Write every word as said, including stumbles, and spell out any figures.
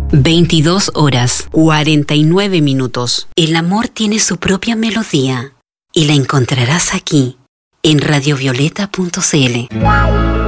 veintidós horas, cuarenta y nueve minutos. El amor tiene su propia melodía y la encontrarás aquí, en radiovioleta punto c l.